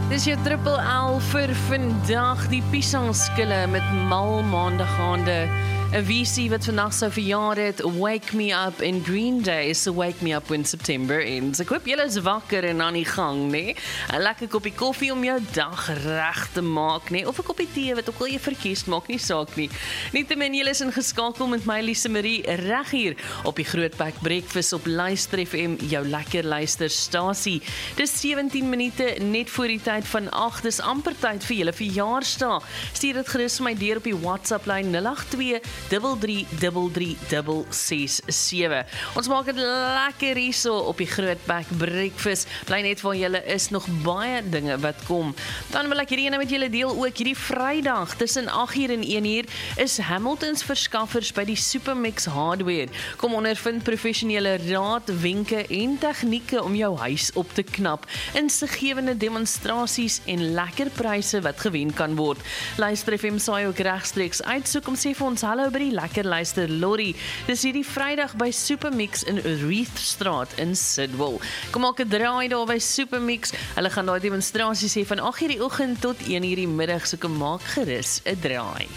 Dis jou triple L vir vandag, die piesangskille met mal maandag gaande. 'n VC wat vandag sou verjaar het, Wake Me Up, en Green Day se Wake Me Up when September ends. Ek hoop julle is wakker en aan die gang, né? 'n lekker koppie koffie om jou dag reg te maak, né? Of 'n koppie tee, wat ook al jy verkies, maak nie saak nie. Nietemin, julle is ingeskakel met my Lise Marie reg hier op die Grootbek Breakfast op Luister FM, jou lekker luisterstasie. Dis 17 minute net voor die tyd van 8, dis amper tyd vir julle verjaarsdag. Stuur dit gerus vir my deur op die WhatsApp lyn 082 3336667. Ons maak dit lekker hierso op die Grootbek Breakfast. Bly net waar julle is, nog baie dinge wat kom. Dan wil ek hierdie ene met julle deel ook. Hierdie Vrydag tussen 8uur en 1uur is Hamilton's verskaffers by die Supermix Hardware. Kom ondervind professionele raad, wenke en tegnieke om jou huis op te knap. Insiggewende demonstrasies en lekker pryse wat gewen kan word. Luister FM saai ook regstreeks uitsoek om sê vir ons hallo by die lekker luister Lorrie. Dis hierdie Vrydag by Supermix in Reethstraat in Sidwell. Kom maak 'n draai daar by Supermix. Hulle gaan daai demonstrasie sê van 8uur die oggend tot 1uur die middag, so kom maak gerus 'n draai.